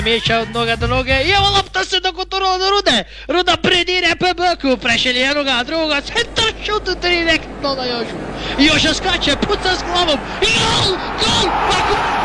Mijeća od noga do noge i evo lopta se dokoturala do Rude. Ruda predire PBK-u, prešelje jednoga, drugoga, centar šut direktno na Jožu. Joža skače, puca s glavom i gol! Gol!